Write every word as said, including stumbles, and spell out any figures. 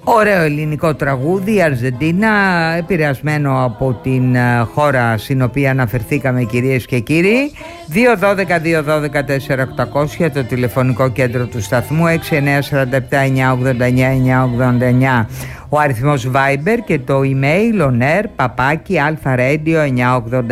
Ωραίο ελληνικό τραγούδι, Αρζεντίνα, επηρεασμένο από την χώρα στην οποία αναφερθήκαμε, κυρίες και κύριοι. Δύο ένα δύο δύο ένα δύο τέσσερα οκτακόσια το τηλεφωνικό κέντρο του σταθμού, έξι εννιά τέσσερα επτά εννιά ογδόντα εννιά εννιά ογδόντα εννιά ο αριθμός Viber και το email onair παπάκι αλφα ρέιντιο εννιά ογδόντα